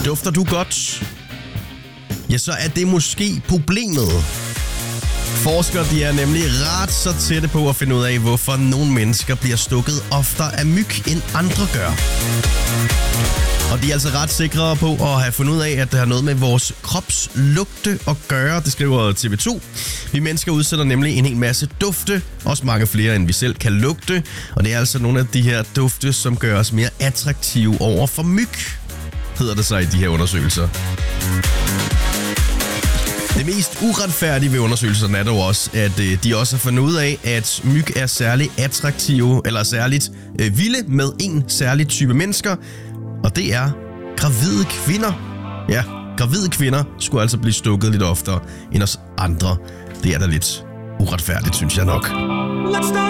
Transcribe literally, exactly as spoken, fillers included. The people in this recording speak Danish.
Dufter du godt? Ja, så er det måske problemet. Forskere de er nemlig ret så tætte på at finde ud af, hvorfor nogle mennesker bliver stukket oftere af myg, end andre gør. Og de er altså ret sikre på at have fundet ud af, at det har noget med vores kropslugte at gøre. Det skriver T V to. Vi mennesker udsætter nemlig en hel masse dufte, også mange flere, end vi selv kan lugte. Og det er altså nogle af de her dufte, som gør os mere attraktive over for myg, hedder det sig i de her undersøgelser. Det mest uretfærdige ved undersøgelserne er dog også, at øh, de også har fundet ud af, at myg er særligt attraktive, eller særligt øh, vilde med en særlig type mennesker, og det er gravide kvinder. Ja, gravide kvinder skulle altså blive stukket lidt oftere end os andre. Det er da lidt uretfærdigt, synes jeg nok.